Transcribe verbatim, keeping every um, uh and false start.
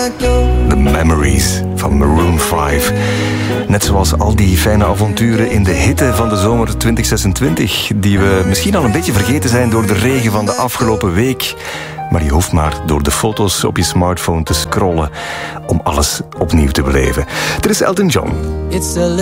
The Memories van Maroon vijf. Net zoals al die fijne avonturen in de hitte van de zomer twintig zesentwintig... die we misschien al een beetje vergeten zijn door de regen van de afgelopen week. Maar je hoeft maar door de foto's op je smartphone te scrollen om alles opnieuw te beleven. Er is Elton John.